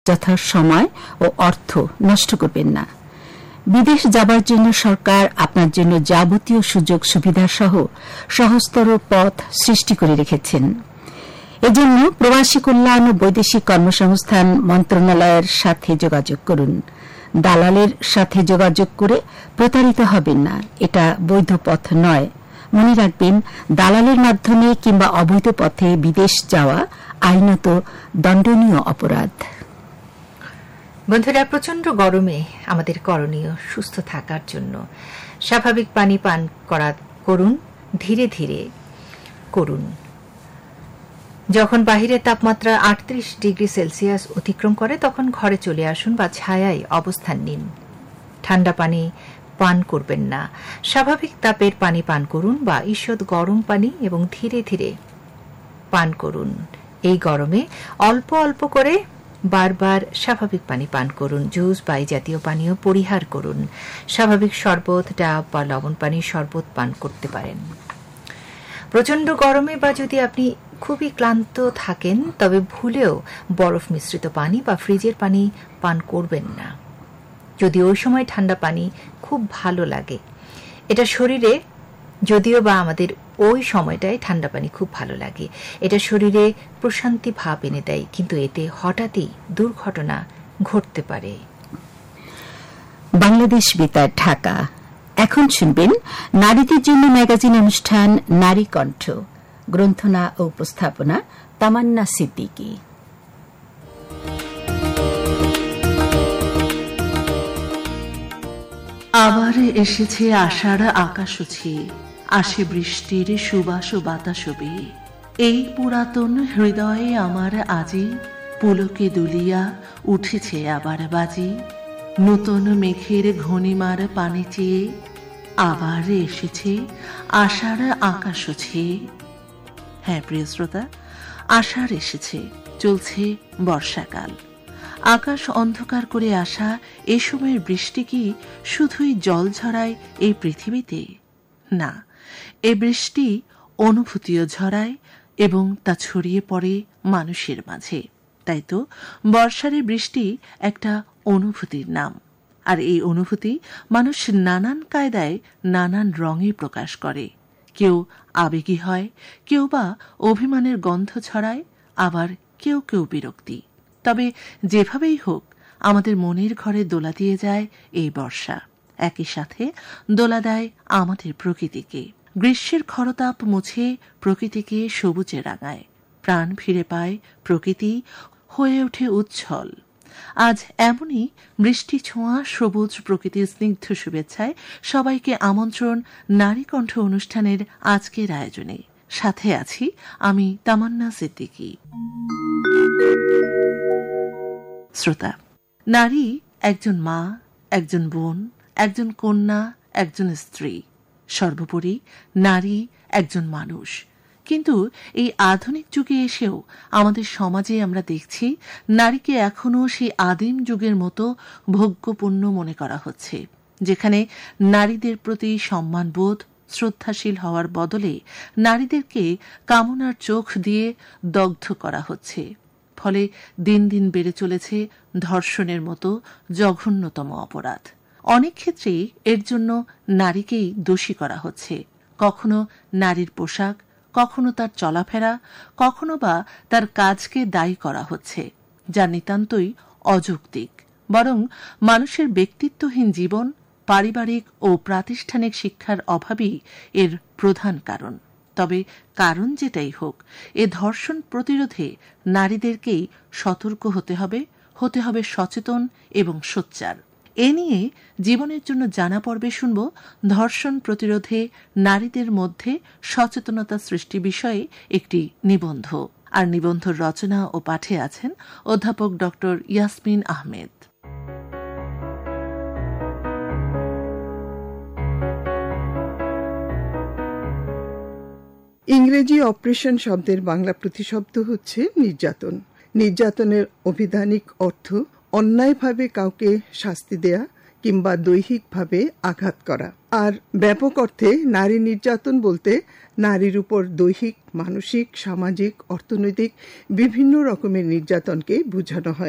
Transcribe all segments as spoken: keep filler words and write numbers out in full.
যথা সময় ও অর্থ নষ্ট করবেন না। বিদেশ যাবার জন্য সরকার আপনার জন্য যাবতীয় সুযোগ সুবিধা সহ সহজতর পথ সৃষ্টি করে রেখেছেন। এজন্য প্রবাসী কল্যাণ ও বৈদেশিক কর্মসংস্থান মন্ত্রণালয়ের সাথে যোগাযোগ করুন। দালালের সাথে যোগাযোগ করে প্রতারিত হবেন না, এটা বৈধ পথ নয়। মনে রাখবেন, দালালের মাধ্যমে কিংবা অবৈধ পথে বিদেশ যাওয়া আইনত দণ্ডনীয় অপরাধ। বন্ধুরা, প্রচন্ড গরমে আমাদের করণীয় সুস্থ থাকার জন্য স্বাভাবিক পানি পান করা করুন, ধীরে ধীরে করুন। যখন বাহিরের তাপমাত্রা আটত্রিশ ডিগ্রি সেলসিয়াস অতিক্রম করে তখন ঘরে চলে আসুন বা ছায়ায় অবস্থান নিন। ঠান্ডা পানি পান করবেন না, স্বাভাবিক তাপের পানি পান করুন বা ঈষৎ গরম পানি এবং ধীরে ধীরে পান করুন। এই গরমে অল্প অল্প করে বারবার স্বাভাবিক পানি পান করুন। জুস বা এই জাতীয় পানীয় পরিহার করুন। স্বাভাবিক শরবত, ডাব বা লবণ পানির শরবত পান করতে পারেন। প্রচন্ড গরমে বা যদি আপনি খুবই ক্লান্ত থাকেন তবে ভুলেও বরফ মিশ্রিত পানি বা ফ্রিজের পানি পান করবেন না। যদি ওই সময় ঠান্ডা পানি খুব ভালো লাগে, এটা শরীরে যদিও বা আমাদের ওই সময়টায় ঠান্ডা পানি খুব ভালো লাগে, এটা শরীরে প্রশান্তি ভাব এনে দেয়, কিন্তু এতে হঠাৎই দুর্ঘটনা ঘটতে পারে। বাংলাদেশ বেতার, ঢাকা। এখন শুনবেন নারীদের জন্য ম্যাগাজিন অনুষ্ঠান নারী কণ্ঠ। গ্রন্থনা ও উপস্থাপনা তামান্না সিদ্দিকী। আবার এসেছে আষাঢ় আকাশ ছুঁয়ে, আসে বৃষ্টির সুবাস বাতাস বেয়ে। এই পুরাতন হৃদয়ে আমার আজি পুলকে দুলিয়া উঠেছে আবার বাজি। নূতন মেঘের ঘনিমার পানে চেয়ে আবার এসেছে আষাঢ় আকাশ ছুঁয়ে। হ্যাঁ প্রিয় শ্রোতা, আষাঢ় এসেছে, চলছে বর্ষাকাল। আকাশ অন্ধকার করে আসা এ সময়ের বৃষ্টি কি শুধুই জল ঝরায় এই পৃথিবীতে? না, এ বৃষ্টি অনুভূতিও ঝরায় এবং তা ছড়িয়ে পড়ে মানুষের মাঝে। তাই তো বর্ষার বৃষ্টি একটা অনুভূতির নাম। আর এই অনুভূতি মানুষ নানান কায়দায় নানান রঙে প্রকাশ করে। কেউ আবেগী হয়, কেউ বা অভিমানের গন্ধ ছড়ায়, আবার কেউ কেউ বিরক্তি। তবে যেভাবেই হোক, আমাদের মনের ঘরে দোলা দিয়ে যায় এই বর্ষা। একই সাথে দোলা দেয় আমাদের প্রকৃতিকে। গ্রীষ্মের খরতাপ মুছে প্রকৃতিকে সবুজে রাঙায়। প্রাণ ফিরে পায় প্রকৃতি, হয়ে ওঠে উচ্ছল। আজ এমনই বৃষ্টি ছোঁয়া সবুজ প্রকৃতির স্নিগ্ধ শুভেচ্ছায় সবাইকে আমন্ত্রণ নারী কণ্ঠ অনুষ্ঠানের আজকের আয়োজনে। সাথে আছি আমি তামান্না সিদ্দিকী। শ্রোতা, নারী একজন মা, একজন বোন, একজন কন্যা, একজন স্ত্রী, সর্বোপরি নারী একজন মানুষ। কিন্তু এই আধুনিক যুগে এসেও আমাদের সমাজে আমরা দেখছি নারীকে এখনও সেই আদিম যুগের মতো ভোগ্যপূর্ণ মনে করা হচ্ছে, যেখানে নারীদের প্রতি সম্মানবোধ, শ্রদ্ধাশীল হওয়ার বদলে নারীদেরকে কামনার চোখ দিয়ে দগ্ধ করা হচ্ছে। ফলে দিন দিন বেড়ে চলেছে ধর্ষণের মতো জঘন্যতম অপরাধ। অনেক ক্ষেত্রেই এর জন্য নারীকেই দোষী করা হচ্ছে। কখনো নারীর পোশাক, কখনো তার চলাফেরা, কখনো বা তার কাজকে দায়ী করা হচ্ছে, যা নিতান্তই অযৌক্তিক। বরং মানুষের ব্যক্তিত্বহীন জীবন, পারিবারিক ও প্রাতিষ্ঠানিক শিক্ষার অভাবই এর প্রধান কারণ। তবে কারণ যেটাই হোক, এ ধর্ষণ প্রতিরোধে নারীদেরকেই সতর্ক হতে হবে, হতে হবে সচেতন এবং সোচ্চার। এ নিয়ে জীবনের জন্য জানা পর্বে শুনব ধর্ষণ প্রতিরোধে নারীদের মধ্যে সচেতনতা সৃষ্টি বিষয়ে একটি নিবন্ধ। আর নিবন্ধর রচনা ও পাঠে আছেন অধ্যাপক ডক্টর ইয়াসমিন আহমেদ। ইংরেজি অপারেশন শব্দের বাংলা প্রতিশব্দ হচ্ছে নির্যাতন। নির্যাতনের অভিধানিক অর্থ অন্যায়ভাবে কাউকে শাস্তি দেয়া কিংবা দৈহিকভাবে আঘাত করা। আর ব্যাপক অর্থে নারী নির্যাতন বলতে নারীর উপর দৈহিক, মানসিক, সামাজিক, অর্থনৈতিক বিভিন্ন রকমের নির্যাতনকে বোঝানো হয়।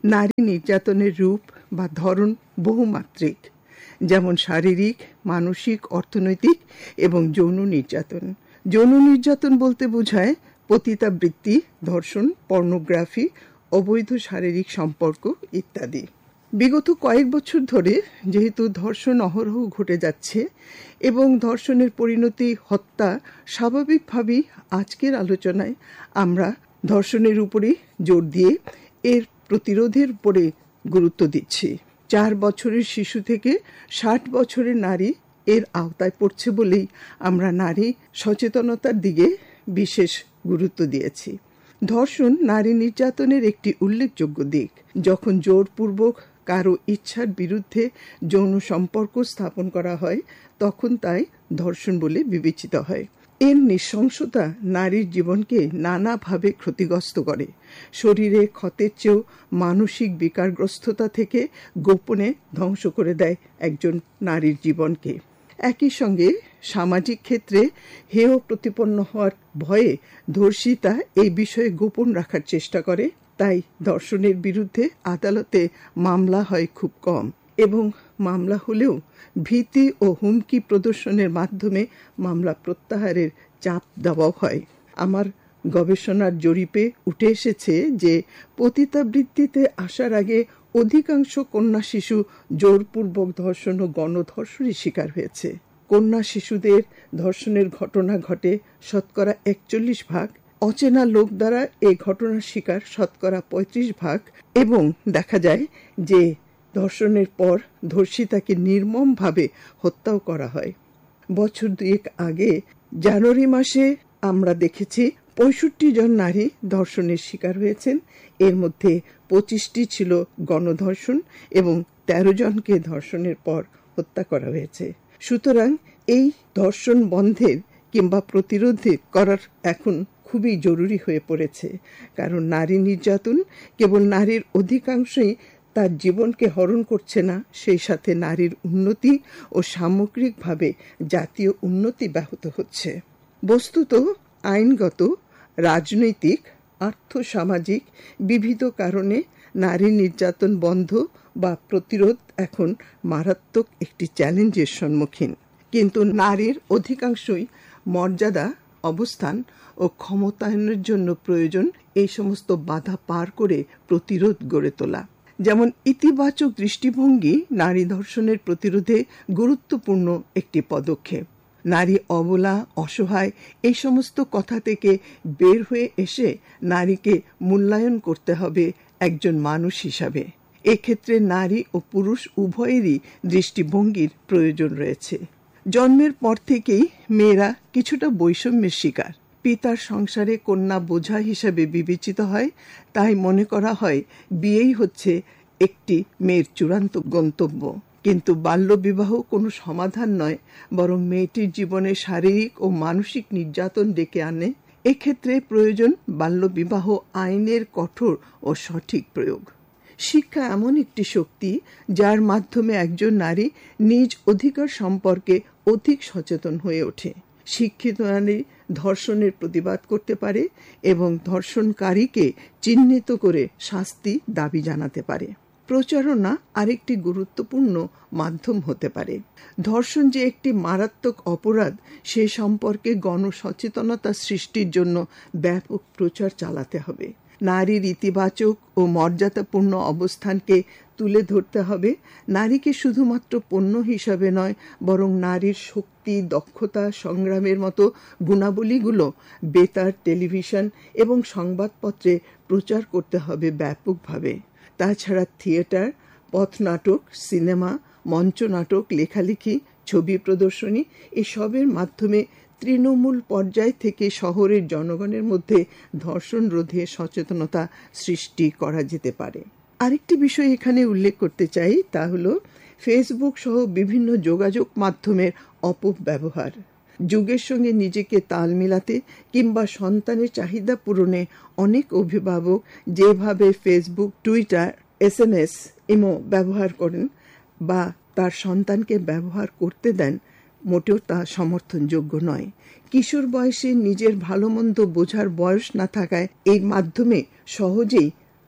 নারী নির্যাতনের রূপ বা ধরন বহুমাত্রিক, যেমন শারীরিক, মানসিক, অর্থনৈতিক এবং যৌন নির্যাতন। যৌন নির্যাতন বলতে বোঝায় পতিতাবৃত্তি, ধর্ষণ, পর্নোগ্রাফি, অবৈধ শারীরিক সম্পর্ক ইত্যাদি। বিগত কয়েক বছর ধরে যেহেতু ধর্ষণ অহরহ ঘটে যাচ্ছে এবং ধর্ষণের পরিণতি হত্যা, স্বাভাবিকভাবেই আজকের আলোচনায় আমরা ধর্ষণের উপরে জোর দিয়ে এর প্রতিরোধের উপরে গুরুত্ব দিচ্ছি। চার বছরের শিশু থেকে ষাট বছরের নারী এর আওতায় পড়ছে বলেই আমরা নারী সচেতনতার দিকে বিশেষ গুরুত্ব দিয়েছি। ধর্ষণ নারী নির্যাতনের একটি উল্লেখযোগ্য দিক। যখন জোরপূর্বক কারো ইচ্ছার বিরুদ্ধে যৌন সম্পর্ক স্থাপন করা হয় তখন তাই ধর্ষণ বলে বিবেচিত হয়। এর নৃশংসতা নারীর জীবনকে নানাভাবে ক্ষতিগ্রস্ত করে। শরীরে ক্ষতের চেয়েও মানসিক বিকারগ্রস্ততা থেকে গোপনে ধ্বংস করে দেয় একজন নারীর জীবনকে। একই সঙ্গে সামাজিক ক্ষেত্রে হেয় প্রতিপন্ন হওয়ার ভয়ে ধর্ষিতা এই বিষয়ে গোপন রাখার চেষ্টা করে। তাই ধর্ষণের বিরুদ্ধে আদালতে মামলা হয় খুব কম এবং মামলা হলেও ভীতি ও হুমকি প্রদর্শনের মাধ্যমে মামলা প্রত্যাহারের চাপ দেওয়া হয়। আমার গবেষণার জরিপে উঠে এসেছে যে পতিতাবৃত্তিতে আসার আগে অধিকাংশ কন্যা শিশু জোরপূর্বক ধর্ষণ ও গণধর্ষণের শিকার হয়েছে। কন্যা শিশুদের ধর্ষণের ঘটনা ঘটে শতকরা একচল্লিশ ভাগ, অচেনা লোক দ্বারা এই ঘটনার শিকার শতকরা পঁয়ত্রিশ ভাগ, এবং দেখা যায় যে ধর্ষণের পর ধর্ষিতাকে নির্মমভাবে হত্যাও করা হয়। বছর দুয়েক আগে জানুয়ারি মাসে আমরা দেখেছি পঁয়ষট্টি জন নারী ধর্ষণের শিকার হয়েছেন। এর মধ্যে পঁচিশটি ছিল গণধর্ষণ এবং তেরো জনকে ধর্ষণের পর হত্যা করা হয়েছে। সুতরাং এই ধর্ষণ বন্ধের কিংবা প্রতিরোধে করার এখন খুবই জরুরি হয়ে পড়েছে, কারণ নারী নির্যাতন কেবল নারীর অধিকাংশই তার জীবনকে হরণ করছে না, সেই সাথে নারীর উন্নতি ও সামগ্রিকভাবে জাতীয় উন্নতি ব্যাহত হচ্ছে। বস্তুত আইনগত, রাজনৈতিক, আর্থসামাজিক বিবিধ কারণে নারী নির্যাতন বন্ধ বা প্রতিরোধ এখন মারাত্মক একটি চ্যালেঞ্জের সম্মুখীন। কিন্তু নারীর অধিকাংশই মর্যাদা, অবস্থান ও ক্ষমতায়নের জন্য প্রয়োজন এই সমস্ত বাধা পার করে প্রতিরোধ গড়ে তোলা। যেমন ইতিবাচক দৃষ্টিভঙ্গি নারী ধর্ষণের প্রতিরোধে গুরুত্বপূর্ণ একটি পদক্ষেপ। নারী অবলা, অসহায় এই সমস্ত কথা থেকে বের হয়ে এসে নারীকে মূল্যায়ন করতে হবে একজন মানুষ হিসাবে। এক্ষেত্রে নারী ও পুরুষ উভয়েরই দৃষ্টিভঙ্গির প্রয়োজন রয়েছে। জন্মের পর থেকেই মেয়েরা কিছুটা বৈষম্যের শিকার। পিতার সংসারে কন্যা বোঝা হিসাবে বিবেচিত হয়, তাই মনে করা হয় বিয়েই হচ্ছে একটি মেয়ের চূড়ান্ত গন্তব্য। কিন্তু বাল্যবিবাহ কোনো সমাধান নয়, বরং মেয়েটির জীবনে শারীরিক ও মানসিক নির্যাতন ডেকে আনে। এক্ষেত্রে প্রয়োজন বাল্যবিবাহ আইনের কঠোর ও সঠিক প্রয়োগ। শিক্ষা এমন একটি শক্তি যার মাধ্যমে একজন নারী নিজ অধিকার সম্পর্কে অধিক সচেতন হয়ে ওঠে। শিক্ষিত নারী ধর্ষণের প্রতিবাদ করতে পারে এবং ধর্ষণকারীকে চিহ্নিত করে শাস্তি দাবি জানাতে পারে। প্রচারণা আরেকটি গুরুত্বপূর্ণ মাধ্যম হতে পারে। ধর্ষণ যে একটি মারাত্মক অপরাধ সে সম্পর্কে গণসচেতনতা সৃষ্টির জন্য ব্যাপক প্রচার চালাতে হবে। নারীর ইতিবাচক ও মর্যাদাপূর্ণ অবস্থানকে তুলে ধরতে হবে। নারীকে শুধুমাত্র পণ্য হিসাবে নয়, বরং নারীর শক্তি, দক্ষতা, সংগ্রামের মতো গুণাবলীগুলো বেতার, টেলিভিশন এবং সংবাদপত্রে প্রচার করতে হবে ব্যাপকভাবে। তাছাড়া থিয়েটার, পথনাটক, সিনেমা, মঞ্চনাটক, লেখালেখি, ছবি প্রদর্শনী এসবের মাধ্যমে তৃণমূল পর্যায় থেকে শহরের জনগণের মধ্যে ধর্ষণ রোধে সচেতনতা সৃষ্টি করা যেতে পারে। আরেকটি বিষয় এখানে উল্লেখ করতে চাই, তা হল ফেসবুক সহ বিভিন্ন যোগাযোগ মাধ্যমের অপব্যবহার। যুগের সঙ্গে নিজেকে তাল মিলাতে কিংবা সন্তানের চাহিদা পূরণে অনেক অভিভাবক যেভাবে Facebook, Twitter, S M S, imo ব্যবহার করেন বা তার সন্তানকে ব্যবহার করতে দেন, মোটেও তা সমর্থনযোগ্য নয়। কিশোর বয়সে নিজের ভালো মন্দ বোঝার বয়স না থাকায় এই মাধ্যমে সহজেই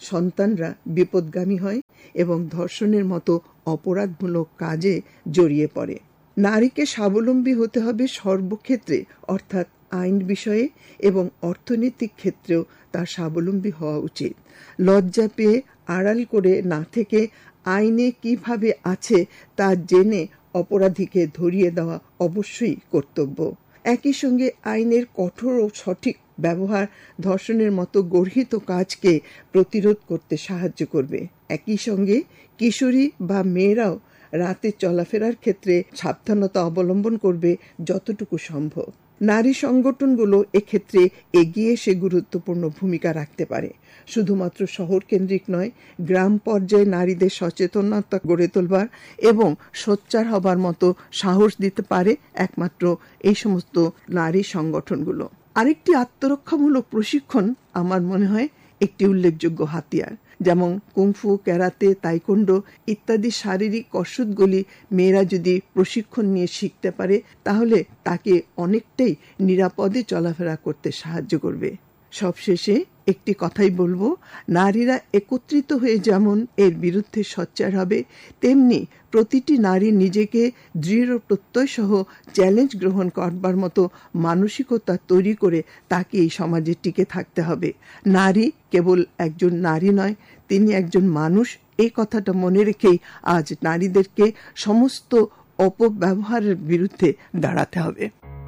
সন্তানরা বিপদগামী হয় এবং ধর্ষণের মতো অপরাধমূলক কাজে জড়িয়ে পড়ে। নারীকে স্বাবলম্বী হতে হবে সর্বক্ষেত্রে, অর্থাৎ আইন বিষয়ে এবং অর্থনৈতিক ক্ষেত্রেও তার স্বাবলম্বী হওয়া উচিত। লজ্জা পেয়ে আড়াল করে না থেকে আইনে কিভাবে আছে তা জেনে অপরাধীকে ধরিয়ে দেওয়া অবশ্যই কর্তব্য। একই সঙ্গে আইনের কঠোর ও সঠিক ব্যবহার ধর্ষণের মতো গর্হিত কাজকে প্রতিরোধ করতে সাহায্য করবে। একই সঙ্গে কিশোরী বা মেয়েরাও রাতে চলাফেরার ক্ষেত্রে সাবধানতা অবলম্বন করবে যতটুকু সম্ভব। নারী সংগঠনগুলো এক্ষেত্রে এগিয়ে এসে গুরুত্বপূর্ণ ভূমিকা রাখতে পারে। শুধুমাত্র শহর কেন্দ্রিক নয়, গ্রাম পর্যায়ে নারীদের সচেতনতা গড়ে তোলবার এবং সোচ্চার হবার মতো সাহস দিতে পারে একমাত্র এই সমস্ত নারী সংগঠনগুলো। আরেকটি আত্মরক্ষামূলক প্রশিক্ষণ আমার মনে হয় একটি উল্লেখযোগ্য হাতিয়ার। যেমন কুংফু, ক্যারাতে, তাইকোন্ডো ইত্যাদি শারীরিক কসরতগুলি মেয়েরা যদি প্রশিক্ষণ নিয়ে শিখতে পারে তাহলে তাকে অনেকটাই নিরাপদে চলাফেরা করতে সাহায্য করবে। সবশেষে একটি কথাই বলবো, নারীরা একত্রিত হয়ে যেমন এর বিরুদ্ধে সোচ্চার হবে, তেমনি প্রতিটি নারী নিজেকে দৃঢ় প্রত্যয় সহ চ্যালেঞ্জ গ্রহণ করবার মতো মানসিকতা তৈরি করে তাকে এই সমাজে টিকে থাকতে হবে। নারী কেবল একজন নারী নয়, তিনি একজন মানুষ। এই কথাটা মনে রেখেই আজ নারীদেরকে সমস্ত অপব্যবহারের বিরুদ্ধে দাঁড়াতে হবে।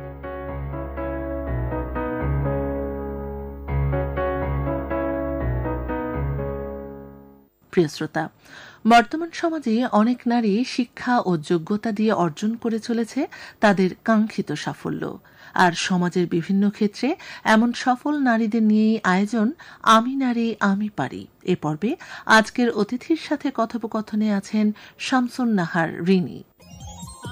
প্রিয় শ্রোতা, বর্তমান সমাজে অনেক নারী শিক্ষা ও যোগ্যতা দিয়ে অর্জন করে চলেছে তাদের কাঙ্ক্ষিত সাফল্য। আর সমাজের বিভিন্ন ক্ষেত্রে এমন সফল নারীদের নিয়েই আয়োজন আমি নারী আমি পারি। এ পর্বে আজকের অতিথির সাথে কথোপকথনে আছেন শামসুন নাহার রিনি।